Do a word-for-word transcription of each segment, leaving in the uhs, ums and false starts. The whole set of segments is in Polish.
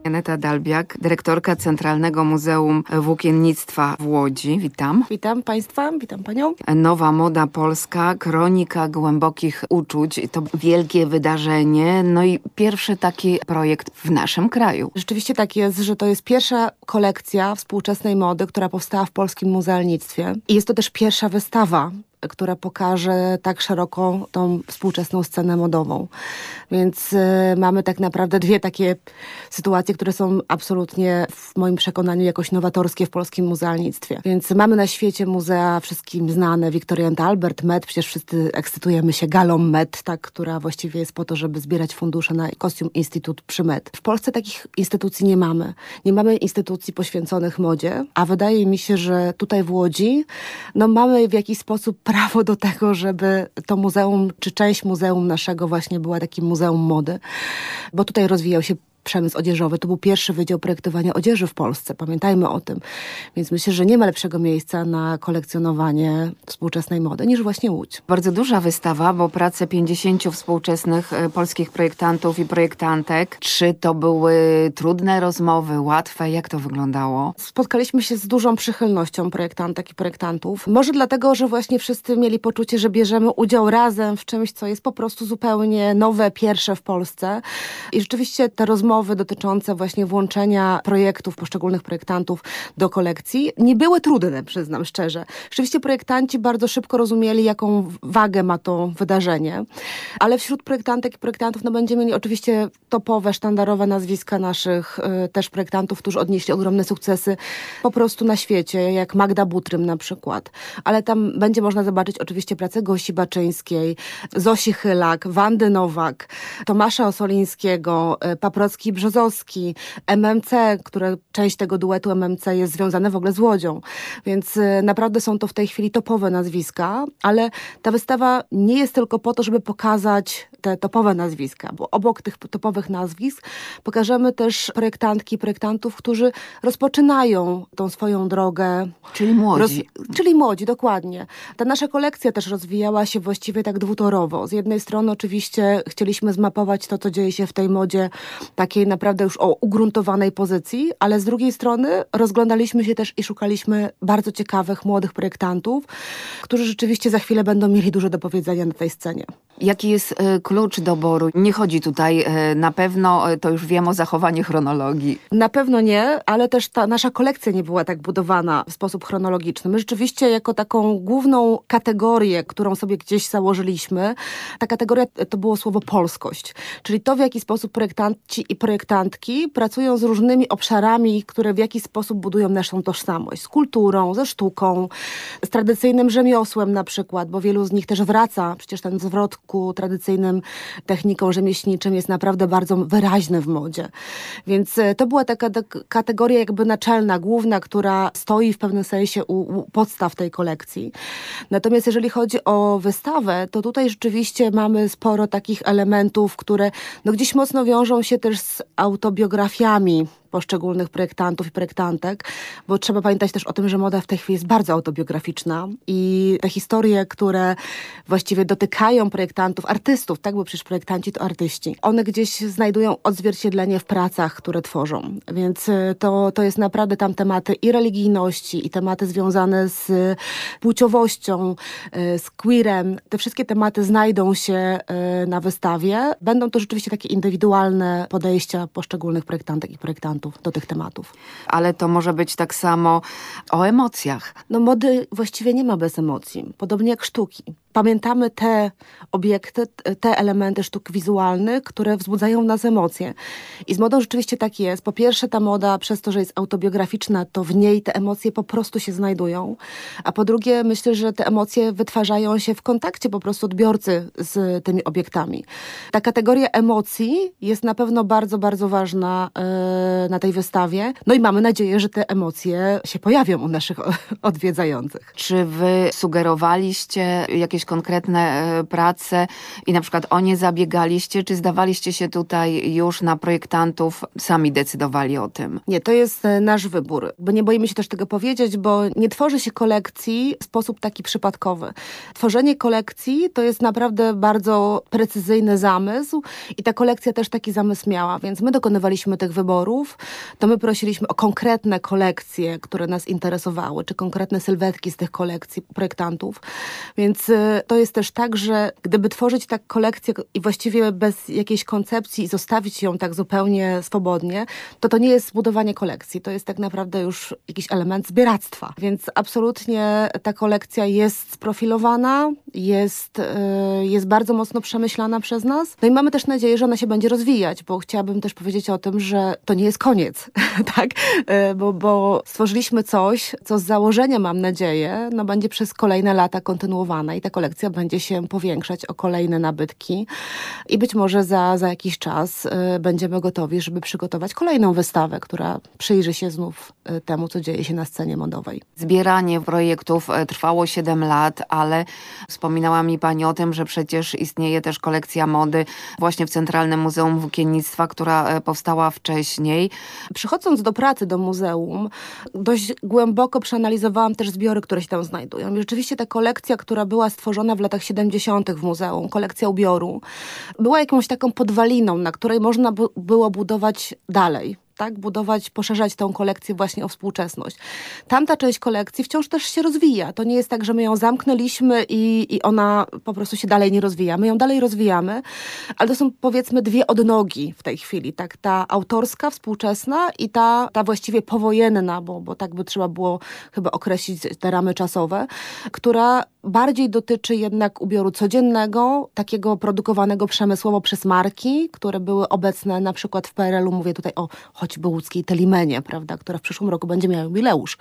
Aneta Dalbiak, dyrektorka Centralnego Muzeum Włókiennictwa w Łodzi. Witam. Witam Państwa, witam Panią. Nowa moda polska, kronika głębokich uczuć. To wielkie wydarzenie, no i pierwszy taki projekt w naszym kraju. Rzeczywiście tak jest, że to jest pierwsza kolekcja współczesnej mody, która powstała w polskim muzealnictwie. I jest to też pierwsza wystawa, która pokaże tak szeroko tą współczesną scenę modową. Więc y, mamy tak naprawdę dwie takie sytuacje, które są absolutnie w moim przekonaniu jakoś nowatorskie w polskim muzealnictwie. Więc mamy na świecie muzea wszystkim znane, Victoria and Albert, Met, przecież wszyscy ekscytujemy się galą Met, tak, która właściwie jest po to, żeby zbierać fundusze na Costume Institute przy Met. W Polsce takich instytucji nie mamy. Nie mamy instytucji poświęconych modzie, a wydaje mi się, że tutaj w Łodzi no mamy w jakiś sposób prawo do tego, żeby to muzeum, czy część muzeum naszego właśnie była takim muzeum mody, bo tutaj rozwijał się przemysł odzieżowy. To był pierwszy wydział projektowania odzieży w Polsce. Pamiętajmy o tym. Więc myślę, że nie ma lepszego miejsca na kolekcjonowanie współczesnej mody niż właśnie Łódź. Bardzo duża wystawa, bo prace pięćdziesięciu współczesnych polskich projektantów i projektantek. Czy to były trudne rozmowy, łatwe? Jak to wyglądało? Spotkaliśmy się z dużą przychylnością projektantek i projektantów. Może dlatego, że właśnie wszyscy mieli poczucie, że bierzemy udział razem w czymś, co jest po prostu zupełnie nowe, pierwsze w Polsce. I rzeczywiście te rozmowy dotyczące właśnie włączenia projektów, poszczególnych projektantów do kolekcji nie były trudne, przyznam szczerze. Rzeczywiście projektanci bardzo szybko rozumieli, jaką wagę ma to wydarzenie, ale wśród projektantek i projektantów no, będziemy mieli oczywiście topowe, sztandarowe nazwiska naszych y, też projektantów, którzy odnieśli ogromne sukcesy po prostu na świecie, jak Magda Butrym na przykład. Ale tam będzie można zobaczyć oczywiście pracę Gosi Baczyńskiej, Zosi Chylak, Wandy Nowak, Tomasza Osolińskiego, y, Paprocki Brzozowski, M M C, które część tego duetu M M C jest związane w ogóle z Łodzią. Więc y, naprawdę są to w tej chwili topowe nazwiska, ale ta wystawa nie jest tylko po to, żeby pokazać te topowe nazwiska, bo obok tych topowych nazwisk pokażemy też projektantki i projektantów, którzy rozpoczynają tą swoją drogę. Czyli młodzi. Roz, czyli młodzi, dokładnie. Ta nasza kolekcja też rozwijała się właściwie tak dwutorowo. Z jednej strony oczywiście chcieliśmy zmapować to, co dzieje się w tej modzie takiej naprawdę już o ugruntowanej pozycji, ale z drugiej strony rozglądaliśmy się też i szukaliśmy bardzo ciekawych, młodych projektantów, którzy rzeczywiście za chwilę będą mieli dużo do powiedzenia na tej scenie. Jaki jest y, klucz doboru? Nie chodzi tutaj y, na pewno, y, to już wiem o zachowanie chronologii. Na pewno nie, ale też ta nasza kolekcja nie była tak budowana w sposób chronologiczny. My rzeczywiście jako taką główną kategorię, którą sobie gdzieś założyliśmy, ta kategoria to było słowo polskość. Czyli to, w jaki sposób projektanci i projektantki pracują z różnymi obszarami, które w jakiś sposób budują naszą tożsamość. Z kulturą, ze sztuką, z tradycyjnym rzemiosłem na przykład, bo wielu z nich też wraca. Przecież ten zwrot ku tradycyjnym technikom rzemieślniczym jest naprawdę bardzo wyraźny w modzie. Więc to była taka kategoria jakby naczelna, główna, która stoi w pewnym sensie u, u podstaw tej kolekcji. Natomiast jeżeli chodzi o wystawę, to tutaj rzeczywiście mamy sporo takich elementów, które no gdzieś mocno wiążą się też z autobiografiami poszczególnych projektantów i projektantek, bo trzeba pamiętać też o tym, że moda w tej chwili jest bardzo autobiograficzna i te historie, które właściwie dotykają projektantów, artystów, tak, bo przecież projektanci to artyści, one gdzieś znajdują odzwierciedlenie w pracach, które tworzą. Więc to, to jest naprawdę tam tematy i religijności, i tematy związane z płciowością, z queerem. Te wszystkie tematy znajdą się na wystawie. Będą to rzeczywiście takie indywidualne podejścia poszczególnych projektantek i projektantów do tych tematów. Ale to może być tak samo o emocjach. No mody właściwie nie ma bez emocji. Podobnie jak sztuki. Pamiętamy te obiekty, te elementy sztuk wizualnych, które wzbudzają w nas emocje. I z modą rzeczywiście tak jest. Po pierwsze ta moda, przez to, że jest autobiograficzna, to w niej te emocje po prostu się znajdują. A po drugie myślę, że te emocje wytwarzają się w kontakcie po prostu odbiorcy z tymi obiektami. Ta kategoria emocji jest na pewno bardzo, bardzo ważna yy, na tej wystawie. No i mamy nadzieję, że te emocje się pojawią u naszych odwiedzających. Czy wy sugerowaliście jakieś konkretne e, prace i na przykład o nie zabiegaliście, czy zdawaliście się tutaj już na projektantów, sami decydowali o tym? Nie, to jest e, nasz wybór. Bo nie boimy się też tego powiedzieć, bo nie tworzy się kolekcji w sposób taki przypadkowy. Tworzenie kolekcji to jest naprawdę bardzo precyzyjny zamysł i ta kolekcja też taki zamysł miała, więc my dokonywaliśmy tych wyborów, to my prosiliśmy o konkretne kolekcje, które nas interesowały, czy konkretne sylwetki z tych kolekcji projektantów, więc y, to jest też tak, że gdyby tworzyć tak kolekcję i właściwie bez jakiejś koncepcji i zostawić ją tak zupełnie swobodnie, to to nie jest budowanie kolekcji, to jest tak naprawdę już jakiś element zbieractwa, więc absolutnie ta kolekcja jest sprofilowana, jest, y, jest bardzo mocno przemyślana przez nas, no i mamy też nadzieję, że ona się będzie rozwijać, bo chciałabym też powiedzieć o tym, że to nie jest koniec, tak? Y, bo, bo stworzyliśmy coś, co z założenia, mam nadzieję, no będzie przez kolejne lata kontynuowana i ta kolekcja będzie się powiększać o kolejne nabytki i być może za, za jakiś czas y, będziemy gotowi, żeby przygotować kolejną wystawę, która przyjrzy się znów y, temu, co dzieje się na scenie modowej. Zbieranie projektów e, trwało siedem lat, ale wspominała mi pani o tym, że przecież istnieje też kolekcja mody właśnie w Centralnym Muzeum Włókiennictwa, która e, powstała wcześniej. Przychodząc do pracy do muzeum, dość głęboko przeanalizowałam też zbiory, które się tam znajdują. I rzeczywiście ta kolekcja, która była stworzona w latach siedemdziesiątych w muzeum, kolekcja ubioru, była jakąś taką podwaliną, na której można bu- było budować dalej. Tak, budować, poszerzać tą kolekcję właśnie o współczesność. Tamta część kolekcji wciąż też się rozwija. To nie jest tak, że my ją zamknęliśmy i, i ona po prostu się dalej nie rozwija. My ją dalej rozwijamy, ale to są powiedzmy dwie odnogi w tej chwili. Tak, ta autorska, współczesna i ta, ta właściwie powojenna, bo, bo tak by trzeba było chyba określić te ramy czasowe, która bardziej dotyczy jednak ubioru codziennego, takiego produkowanego przemysłowo przez marki, które były obecne na przykład w P R L u. Mówię tutaj o choćby łódzkiej Telimenie, prawda, która w przyszłym roku będzie miała jubileusz.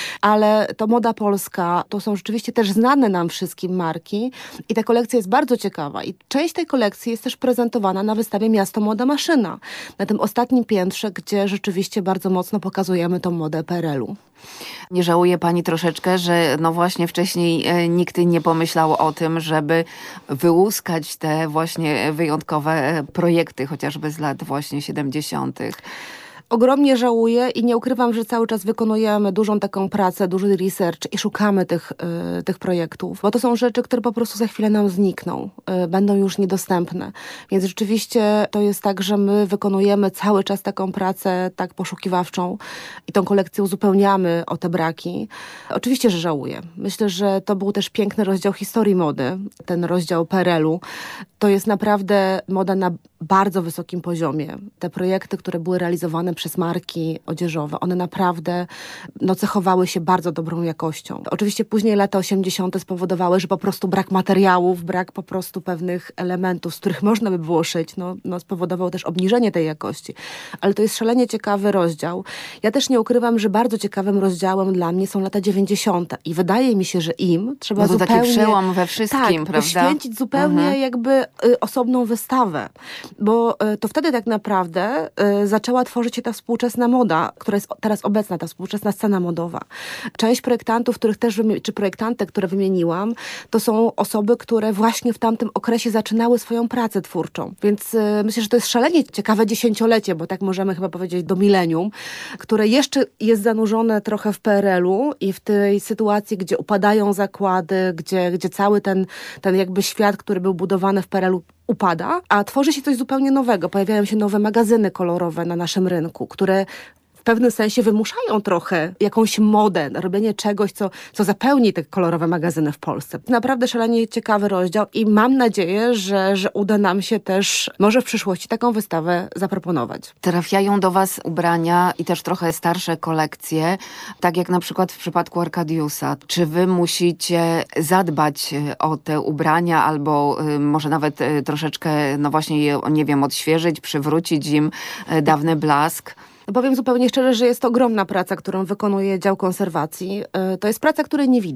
Ale to moda polska, to są rzeczywiście też znane nam wszystkim marki i ta kolekcja jest bardzo ciekawa. I część tej kolekcji jest też prezentowana na wystawie Miasto Moda Maszyna, na tym ostatnim piętrze, gdzie rzeczywiście bardzo mocno pokazujemy tą modę P R L u. Nie żałuje pani troszeczkę, że no właśnie wcześniej e, nikt nie pomyślał o tym, żeby wyłuskać te właśnie wyjątkowe e, projekty, chociażby z lat właśnie siedemdziesiątych. Ogromnie żałuję i nie ukrywam, że cały czas wykonujemy dużą taką pracę, duży research i szukamy tych, y, tych projektów, bo to są rzeczy, które po prostu za chwilę nam znikną, y, będą już niedostępne. Więc rzeczywiście to jest tak, że my wykonujemy cały czas taką pracę tak poszukiwawczą i tą kolekcję uzupełniamy o te braki. Oczywiście, że żałuję. Myślę, że to był też piękny rozdział historii mody, ten rozdział P R L u. To jest naprawdę moda na bardzo wysokim poziomie. Te projekty, które były realizowane przez marki odzieżowe, one naprawdę no, cechowały się bardzo dobrą jakością. Oczywiście później lata osiemdziesiąte spowodowały, że po prostu brak materiałów, brak po prostu pewnych elementów, z których można by było szyć, no, no, spowodował też obniżenie tej jakości. Ale to jest szalenie ciekawy rozdział. Ja też nie ukrywam, że bardzo ciekawym rozdziałem dla mnie są lata dziewięćdziesiąte. I wydaje mi się, że im trzeba No to zupełnie... taki przełom we wszystkim, tak, prawda? poświęcić zupełnie Mhm. jakby y, osobną wystawę. Bo y, to wtedy tak naprawdę y, zaczęła tworzyć się ta współczesna moda, która jest teraz obecna, ta współczesna scena modowa. Część projektantów, których też, wymi- czy projektantek, które wymieniłam, to są osoby, które właśnie w tamtym okresie zaczynały swoją pracę twórczą. Więc y, myślę, że to jest szalenie ciekawe dziesięciolecie, bo tak możemy chyba powiedzieć do milenium, które jeszcze jest zanurzone trochę w P R L u i w tej sytuacji, gdzie upadają zakłady, gdzie, gdzie cały ten, ten jakby świat, który był budowany w P R L u, upada, a tworzy się coś zupełnie nowego. Pojawiają się nowe magazyny kolorowe na naszym rynku, które w pewnym sensie wymuszają trochę jakąś modę, robienie czegoś, co, co zapełni te kolorowe magazyny w Polsce. Naprawdę szalenie ciekawy rozdział i mam nadzieję, że, że uda nam się też może w przyszłości taką wystawę zaproponować. Trafiają do was ubrania i też trochę starsze kolekcje, tak jak na przykład w przypadku Arkadiusa. Czy wy musicie zadbać o te ubrania albo y, może nawet y, troszeczkę, no właśnie je, nie wiem, odświeżyć, przywrócić im y, dawny blask? Powiem zupełnie szczerze, że jest to ogromna praca, którą wykonuje dział konserwacji. To jest praca, której nie widać.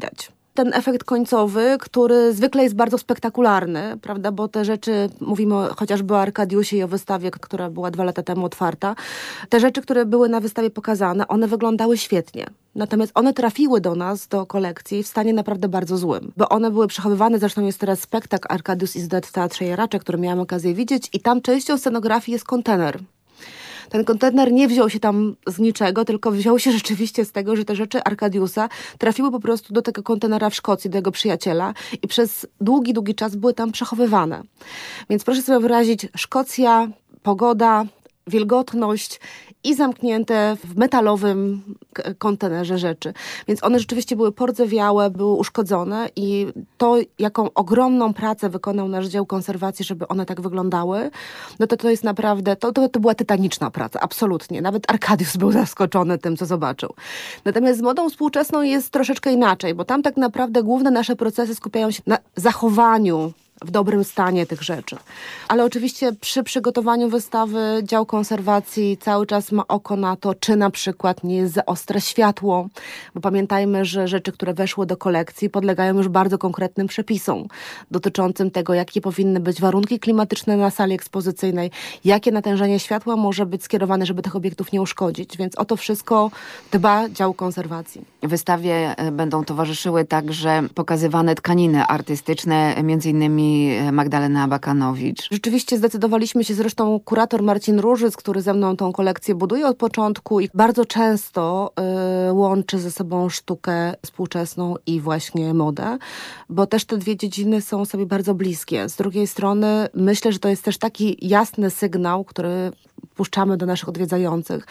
ten efekt końcowy, który zwykle jest bardzo spektakularny, prawda, bo te rzeczy, mówimy o, chociażby o Arkadiusie i o wystawie, która była dwa lata temu otwarta, te rzeczy, które były na wystawie pokazane, one wyglądały świetnie. Natomiast one trafiły do nas, do kolekcji w stanie naprawdę bardzo złym, bo one były przechowywane, zresztą jest teraz spektakl Arkadiusz is Dead w Teatrze Jaracze, który miałam okazję widzieć i tam częścią scenografii jest kontener. Ten kontener nie wziął się tam z niczego, tylko wziął się rzeczywiście z tego, że te rzeczy Arkadiusa trafiły po prostu do tego kontenera w Szkocji, do jego przyjaciela i przez długi, długi czas były tam przechowywane. Więc proszę sobie wyobrazić, Szkocja, pogoda, wilgotność i zamknięte w metalowym kontenerze rzeczy. Więc one rzeczywiście były pordzewiałe, były uszkodzone i to, jaką ogromną pracę wykonał nasz dział konserwacji, żeby one tak wyglądały, no to to jest naprawdę, to, to, to była tytaniczna praca, absolutnie. Nawet Arkadiusz był zaskoczony tym, co zobaczył. Natomiast z modą współczesną jest troszeczkę inaczej, bo tam tak naprawdę główne nasze procesy skupiają się na zachowaniu w dobrym stanie tych rzeczy. Ale oczywiście przy przygotowaniu wystawy dział konserwacji cały czas ma oko na to, czy na przykład nie jest za ostre światło, bo pamiętajmy, że rzeczy, które weszły do kolekcji, podlegają już bardzo konkretnym przepisom dotyczącym tego, jakie powinny być warunki klimatyczne na sali ekspozycyjnej, jakie natężenie światła może być skierowane, żeby tych obiektów nie uszkodzić. Więc o to wszystko dba dział konserwacji. Wystawie będą towarzyszyły także pokazywane tkaniny artystyczne, między innymi Magdalena Abakanowicz. Rzeczywiście zdecydowaliśmy się, zresztą kurator Marcin Różyc, który ze mną tą kolekcję buduje od początku i bardzo często y, łączy ze sobą sztukę współczesną i właśnie modę, bo też te dwie dziedziny są sobie bardzo bliskie. Z drugiej strony myślę, że to jest też taki jasny sygnał, który puszczamy do naszych odwiedzających,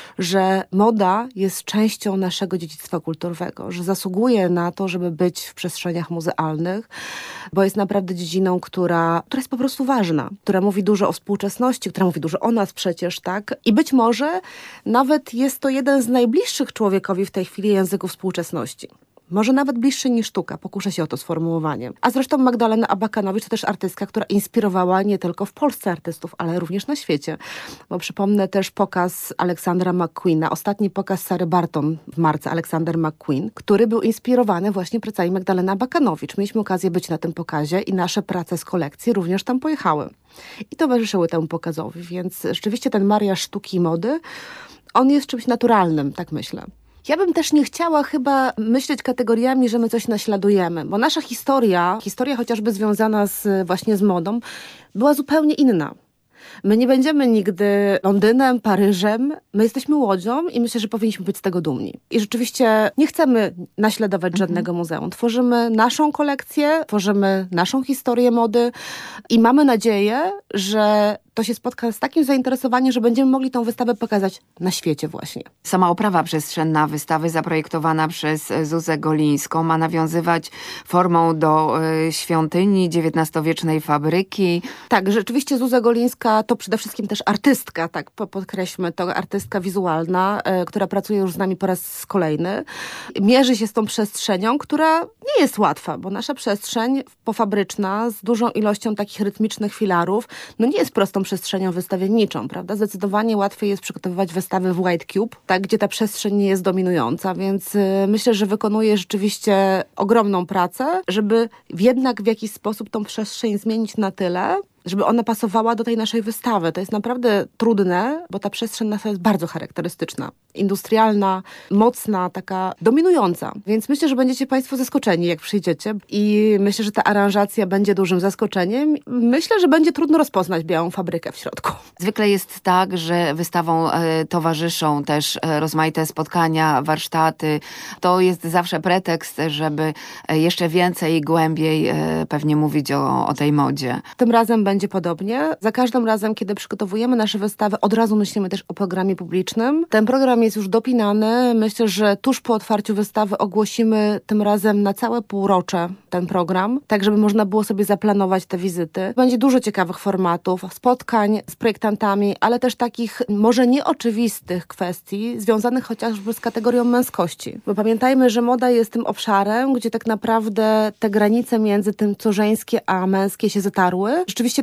że moda jest częścią naszego dziedzictwa kulturowego, że zasługuje na to, żeby być w przestrzeniach muzealnych, bo jest naprawdę dziedziną, która, która jest po prostu ważna, która mówi dużo o współczesności, która mówi dużo o nas przecież, tak? I być może nawet jest to jeden z najbliższych człowiekowi w tej chwili języków współczesności. Może nawet bliższy niż sztuka, pokuszę się o to sformułowanie. A zresztą Magdalena Abakanowicz to też artystka, która inspirowała nie tylko w Polsce artystów, ale również na świecie. Bo przypomnę też pokaz Aleksandra McQueena, ostatni pokaz Sary Barton w marcu, Aleksander McQueen, który był inspirowany właśnie pracami Magdaleny Abakanowicz. Mieliśmy okazję być na tym pokazie i nasze prace z kolekcji również tam pojechały. I towarzyszyły temu pokazowi, więc rzeczywiście ten mariaż sztuki i mody, on jest czymś naturalnym, tak myślę. Ja bym też nie chciała chyba myśleć kategoriami, że my coś naśladujemy, bo nasza historia, historia chociażby związana z, właśnie z modą, była zupełnie inna. My nie będziemy nigdy Londynem, Paryżem, my jesteśmy Łodzią i myślę, że powinniśmy być z tego dumni. I rzeczywiście nie chcemy naśladować mhm. żadnego muzeum. Tworzymy naszą kolekcję, tworzymy naszą historię mody i mamy nadzieję, że to się spotka z takim zainteresowaniem, że będziemy mogli tą wystawę pokazać na świecie właśnie. Sama oprawa przestrzenna wystawy zaprojektowana przez Zuzę Golińską ma nawiązywać formą do y, świątyni dziewiętnastowiecznej fabryki. Tak, rzeczywiście Zuza Golińska to przede wszystkim też artystka, tak podkreślmy to, artystka wizualna, y, która pracuje już z nami po raz kolejny. Mierzy się z tą przestrzenią, która nie jest łatwa, bo nasza przestrzeń pofabryczna z dużą ilością takich rytmicznych filarów, no nie jest prostą przestrzenią wystawienniczą, prawda? Zdecydowanie łatwiej jest przygotowywać wystawy w White Cube, tak, gdzie ta przestrzeń nie jest dominująca, więc y, myślę, że wykonuje rzeczywiście ogromną pracę, żeby jednak w jakiś sposób tą przestrzeń zmienić na tyle, żeby ona pasowała do tej naszej wystawy. To jest naprawdę trudne, bo ta przestrzeń nasza jest bardzo charakterystyczna. Industrialna, mocna, taka dominująca. Więc myślę, że będziecie Państwo zaskoczeni, jak przyjdziecie. I myślę, że ta aranżacja będzie dużym zaskoczeniem. Myślę, że będzie trudno rozpoznać białą fabrykę w środku. Zwykle jest tak, że wystawą e, towarzyszą też e, rozmaite spotkania, warsztaty. To jest zawsze pretekst, żeby e, jeszcze więcej i głębiej e, pewnie mówić o, o tej modzie. Tym razem będzie Będzie podobnie. Za każdym razem, kiedy przygotowujemy nasze wystawy, od razu myślimy też o programie publicznym. Ten program jest już dopinany. Myślę, że tuż po otwarciu wystawy ogłosimy tym razem na całe półrocze ten program, tak żeby można było sobie zaplanować te wizyty. Będzie dużo ciekawych formatów, spotkań z projektantami, ale też takich może nieoczywistych kwestii związanych chociażby z kategorią męskości. Bo pamiętajmy, że moda jest tym obszarem, gdzie tak naprawdę te granice między tym, co żeńskie, a męskie się zatarły. Rzeczywiście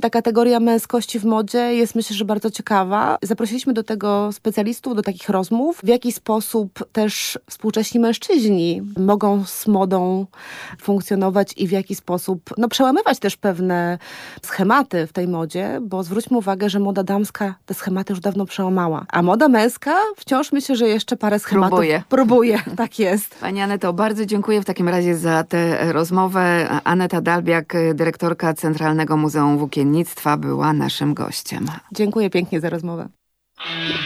ta kategoria męskości w modzie jest, myślę, że bardzo ciekawa. Zaprosiliśmy do tego specjalistów, do takich rozmów, w jaki sposób też współcześni mężczyźni mogą z modą funkcjonować i w jaki sposób no, przełamywać też pewne schematy w tej modzie, bo zwróćmy uwagę, że moda damska te schematy już dawno przełamała. A moda męska wciąż myślę, że jeszcze parę schematów Próbuje. Próbuje, tak jest. Pani Aneto, bardzo dziękuję w takim razie za tę rozmowę. Aneta Dalbiak, dyrektorka Centralnego Muzeum Włókiennictwa, była naszym gościem. Dziękuję pięknie za rozmowę.